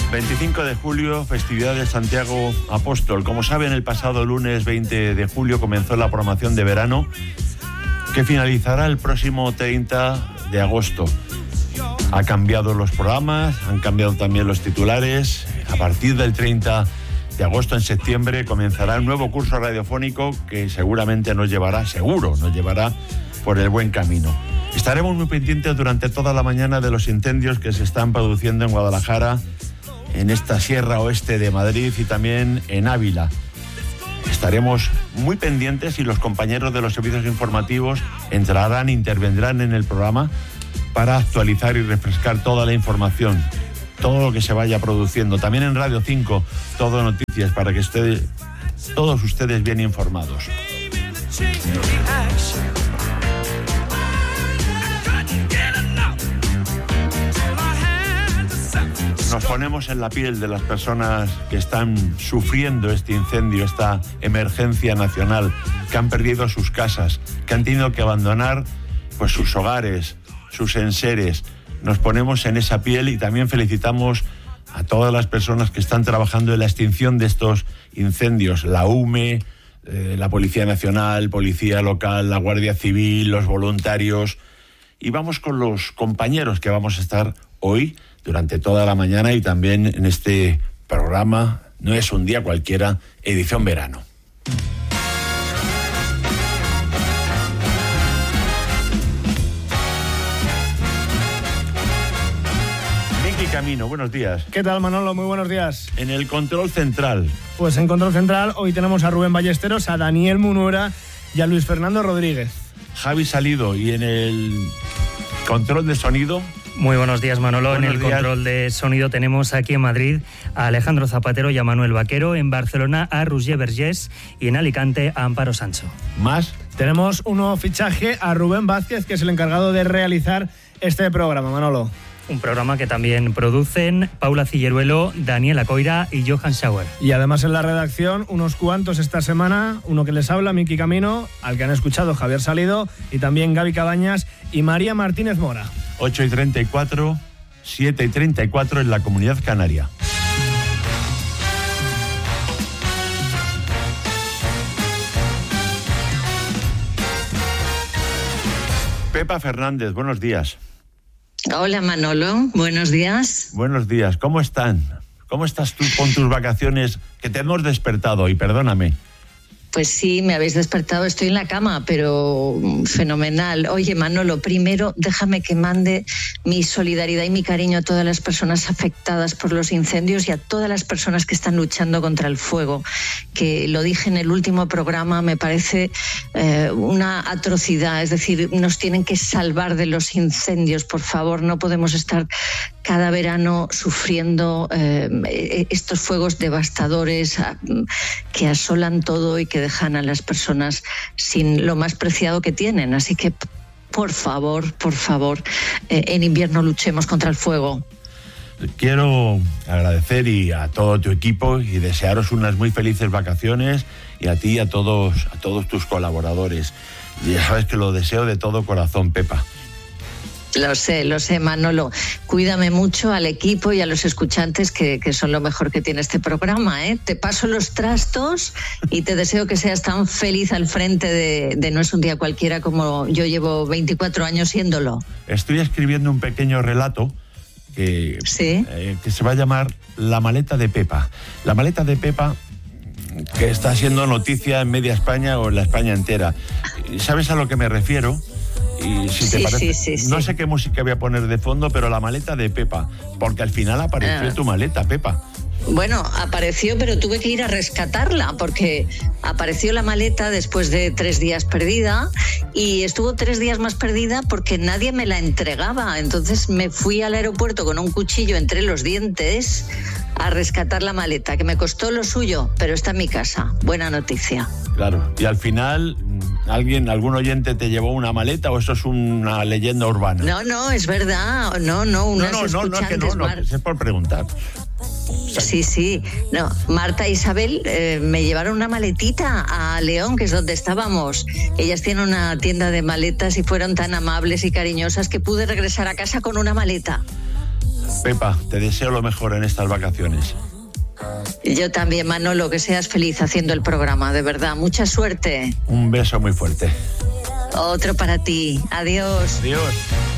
25 de julio, festividad de Santiago Apóstol. Como saben, el pasado lunes 20 de julio comenzó la programación de verano, que finalizará el próximo 30 de agosto. Ha cambiado los programas, han cambiado también los titulares. A partir del 30 de agosto, en septiembre, comenzará un nuevo curso radiofónico que seguramente nos llevará por el buen camino. Estaremos muy pendientes durante toda la mañana de los incendios que se están produciendo en Guadalajara, en esta sierra oeste de Madrid y también en Ávila. Estaremos muy pendientes y los compañeros de los servicios informativos intervendrán en el programa para actualizar y refrescar toda la información, todo lo que se vaya produciendo. También en Radio 5, Todo Noticias, para que todos ustedes bien informados. Nos ponemos en la piel de las personas que están sufriendo este incendio, esta emergencia nacional, que han perdido sus casas, que han tenido que abandonar pues sus hogares, sus enseres. Nos ponemos en esa piel y también felicitamos a todas las personas que están trabajando en la extinción de estos incendios, la UME, la Policía Nacional, Policía Local, la Guardia Civil, los voluntarios. Y vamos con los compañeros que vamos a estar hoy durante toda la mañana y también en este programa No es un día cualquiera, edición verano. Miki Camino, buenos días. ¿Qué tal, Manolo? Muy buenos días. En el control central. Pues en control central hoy tenemos a Rubén Ballesteros, a Daniel Munuera y a Luis Fernando Rodríguez. Javi Salido, y en el control de sonido. Muy buenos días, Manolo. Buenos en el días. Control de sonido tenemos aquí en Madrid a Alejandro Zapatero y a Manuel Vaquero, en Barcelona a Roger Vergés y en Alicante a Amparo Sancho. ¿Más? Tenemos un nuevo fichaje, a Rubén Vázquez, que es el encargado de realizar este programa, Manolo. Un programa que también producen Paula Cilleruelo, Daniela Coira y Johan Schauer. Y además en la redacción, unos cuantos esta semana, uno que les habla, Miki Camino, al que han escuchado Javier Salido, y también Gaby Cabañas y María Martínez Mora. 8:34, 7:34 en la Comunidad Canaria. Pepa Fernández, buenos días. Hola, Manolo, buenos días. Buenos días, ¿cómo están? ¿Cómo estás tú con tus vacaciones? Que te hemos despertado y perdóname. Pues sí, me habéis despertado, estoy en la cama, pero fenomenal. Oye, Manolo, primero déjame que mande mi solidaridad y mi cariño a todas las personas afectadas por los incendios y a todas las personas que están luchando contra el fuego, que lo dije en el último programa, me parece una atrocidad. Es decir, nos tienen que salvar de los incendios, por favor, no podemos estar cada verano sufriendo estos fuegos devastadores que asolan todo y que dejan a las personas sin lo más preciado que tienen. Así que, por favor, en invierno luchemos contra el fuego. Quiero agradecer a todo tu equipo y desearos unas muy felices vacaciones, y a ti y a todos tus colaboradores. Y ya sabes que lo deseo de todo corazón, Pepa. Lo sé, Manolo. Cuídame mucho al equipo y a los escuchantes, que son lo mejor que tiene este programa, ¿eh? Te paso los trastos y te deseo que seas tan feliz al frente de No es un día cualquiera como yo llevo 24 años siéndolo. Estoy escribiendo un pequeño relato que se va a llamar La maleta de Pepa. La maleta de Pepa, que está siendo noticia en media España o en la España entera. ¿Sabes a lo que me refiero? Y si te parece, no sé qué música voy a poner de fondo, pero la maleta de Pepa, porque al final apareció tu maleta, Pepa. Bueno, apareció, pero tuve que ir a rescatarla, porque apareció la maleta después de 3 días perdida, y estuvo 3 días más perdida porque nadie me la entregaba. Entonces me fui al aeropuerto con un cuchillo entre los dientes a rescatar la maleta, que me costó lo suyo, pero está en mi casa. Buena noticia. Claro, y al final, ¿algún oyente te llevó una maleta o eso es una leyenda urbana? No, es verdad. No, es por preguntar. Sí. No, Marta e Isabel me llevaron una maletita a León, que es donde estábamos. Ellas tienen una tienda de maletas y fueron tan amables y cariñosas que pude regresar a casa con una maleta. Pepa, te deseo lo mejor en estas vacaciones. Yo también, Manolo, que seas feliz haciendo el programa, de verdad. Mucha suerte. Un beso muy fuerte. Otro para ti. Adiós. Adiós.